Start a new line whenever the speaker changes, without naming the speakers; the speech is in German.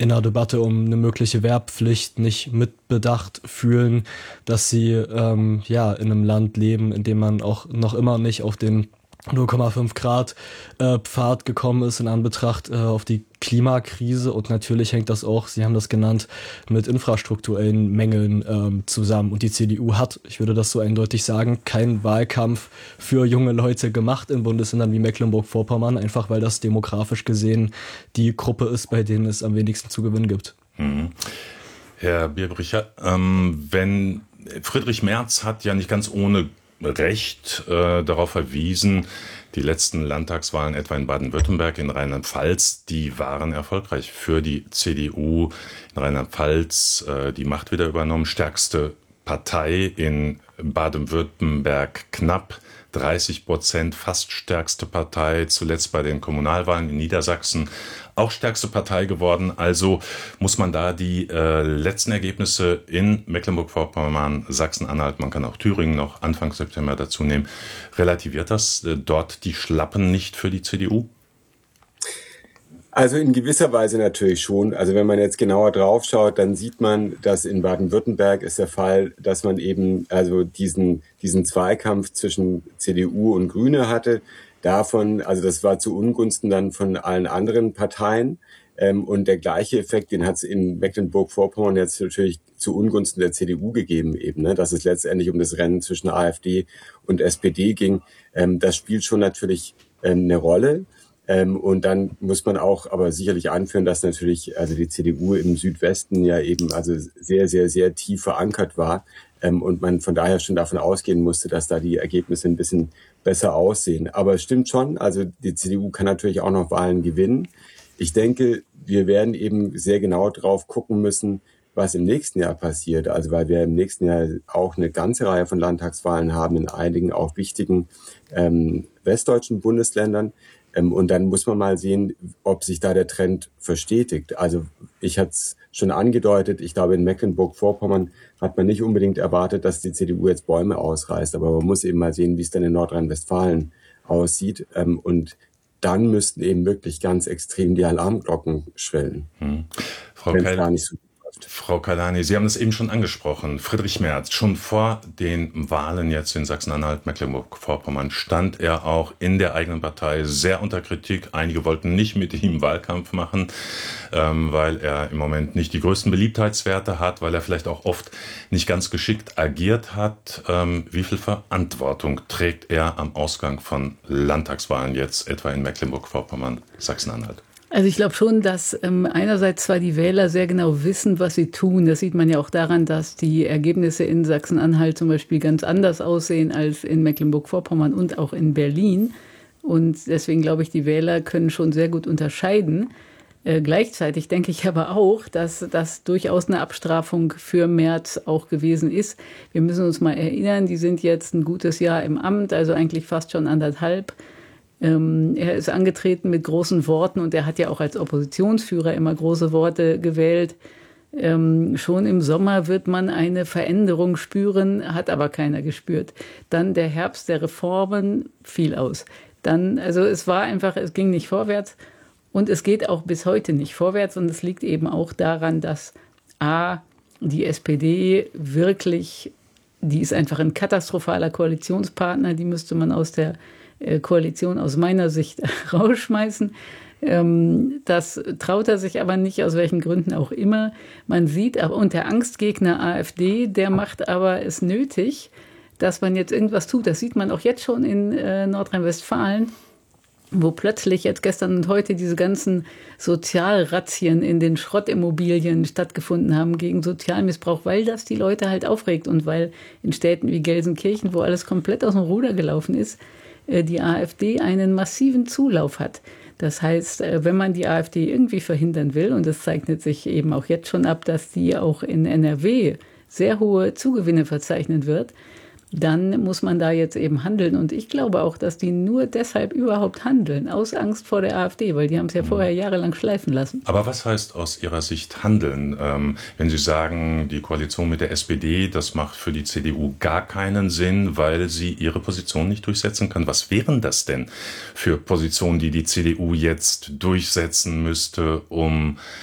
in der Debatte um eine mögliche Wehrpflicht nicht mitbedacht fühlen, dass sie in einem Land leben, in dem man auch noch immer nicht auf den 0,5 Grad Pfad gekommen ist in Anbetracht auf die Klimakrise, und natürlich hängt das auch, Sie haben das genannt, mit infrastrukturellen Mängeln zusammen. Und die CDU hat, ich würde das so eindeutig sagen, keinen Wahlkampf für junge Leute gemacht in Bundesländern wie Mecklenburg-Vorpommern, einfach weil das demografisch gesehen die Gruppe ist, bei denen es am wenigsten zu gewinnen gibt.
Herr Bierbricher, wenn Friedrich Merz hat ja nicht ganz ohne Recht darauf verwiesen, die letzten Landtagswahlen etwa in Baden-Württemberg, in Rheinland-Pfalz, die waren erfolgreich für die CDU. In Rheinland-Pfalz die Macht wieder übernommen, stärkste Partei, in Baden-Württemberg knapp 30%, fast stärkste Partei, zuletzt bei den Kommunalwahlen in Niedersachsen auch stärkste Partei geworden. Also muss man da die letzten Ergebnisse in Mecklenburg-Vorpommern, Sachsen-Anhalt, man kann auch Thüringen noch Anfang September dazu nehmen, relativiert das dort die Schlappen nicht für die CDU?
Also in gewisser Weise natürlich schon. Also wenn man jetzt genauer drauf schaut, dann sieht man, dass in Baden-Württemberg ist der Fall, dass man eben also diesen Zweikampf zwischen CDU und Grüne hatte. Davon, also das war zu Ungunsten dann von allen anderen Parteien. Und der gleiche Effekt, den hat es in Mecklenburg-Vorpommern jetzt natürlich zu Ungunsten der CDU gegeben eben, ne? Dass es letztendlich um das Rennen zwischen AfD und SPD ging. Das spielt schon natürlich eine Rolle. Und dann muss man auch aber sicherlich anführen, dass natürlich also die CDU im Südwesten ja eben also sehr, sehr, sehr tief verankert war. Und man von daher schon davon ausgehen musste, dass da die Ergebnisse ein bisschen besser aussehen. Aber es stimmt schon, also die CDU kann natürlich auch noch Wahlen gewinnen. Ich denke, wir werden eben sehr genau drauf gucken müssen, was im nächsten Jahr passiert. Also weil wir im nächsten Jahr auch eine ganze Reihe von Landtagswahlen haben, in einigen auch wichtigen westdeutschen Bundesländern. Und dann muss man mal sehen, ob sich da der Trend verstetigt. Also ich hatte es schon angedeutet, ich glaube, in Mecklenburg-Vorpommern hat man nicht unbedingt erwartet, dass die CDU jetzt Bäume ausreißt. Aber man muss eben mal sehen, wie es dann in Nordrhein-Westfalen aussieht. Und dann müssten eben wirklich ganz extrem die Alarmglocken schwellen.
Wenn es gar nicht so Frau Kalani, Sie haben es eben schon angesprochen. Friedrich Merz, schon vor den Wahlen jetzt in Sachsen-Anhalt, Mecklenburg-Vorpommern, stand er auch in der eigenen Partei sehr unter Kritik. Einige wollten nicht mit ihm Wahlkampf machen, weil er im Moment nicht die größten Beliebtheitswerte hat, weil er vielleicht auch oft nicht ganz geschickt agiert hat. Wie viel Verantwortung trägt er am Ausgang von Landtagswahlen jetzt, etwa in Mecklenburg-Vorpommern, Sachsen-Anhalt?
Also ich glaube schon, dass einerseits zwar die Wähler sehr genau wissen, was sie tun. Das sieht man ja auch daran, dass die Ergebnisse in Sachsen-Anhalt zum Beispiel ganz anders aussehen als in Mecklenburg-Vorpommern und auch in Berlin. Und deswegen glaube ich, die Wähler können schon sehr gut unterscheiden. Gleichzeitig denke ich aber auch, dass das durchaus eine Abstrafung für Merz auch gewesen ist. Wir müssen uns mal erinnern, die sind jetzt ein gutes Jahr im Amt, also eigentlich fast schon 1,5. Er ist angetreten mit großen Worten und er hat ja auch als Oppositionsführer immer große Worte gewählt. Schon im Sommer wird man eine Veränderung spüren, hat aber keiner gespürt. Dann der Herbst der Reformen fiel aus. Dann, also es ging nicht vorwärts und es geht auch bis heute nicht vorwärts. Und es liegt eben auch daran, dass die SPD wirklich, die ist einfach ein katastrophaler Koalitionspartner, die müsste man aus der Koalition aus meiner Sicht rausschmeißen. Das traut er sich aber nicht, aus welchen Gründen auch immer. Man sieht aber, und der Angstgegner AfD, der macht aber es nötig, dass man jetzt irgendwas tut. Das sieht man auch jetzt schon in Nordrhein-Westfalen, wo plötzlich jetzt gestern und heute diese ganzen Sozialrazzien in den Schrottimmobilien stattgefunden haben gegen Sozialmissbrauch, weil das die Leute halt aufregt und weil in Städten wie Gelsenkirchen, wo alles komplett aus dem Ruder gelaufen ist, die AfD einen massiven Zulauf hat. Das heißt, wenn man die AfD irgendwie verhindern will, und das zeichnet sich eben auch jetzt schon ab, dass die auch in NRW sehr hohe Zugewinne verzeichnen wird, dann muss man da jetzt eben handeln. Und ich glaube auch, dass die nur deshalb überhaupt handeln, aus Angst vor der AfD, weil die haben es ja vorher jahrelang schleifen lassen.
Aber was heißt aus Ihrer Sicht handeln? Wenn Sie sagen, die Koalition mit der SPD, das macht für die CDU gar keinen Sinn, weil sie ihre Position nicht durchsetzen kann. Was wären das denn für Positionen, die die CDU jetzt durchsetzen müsste, um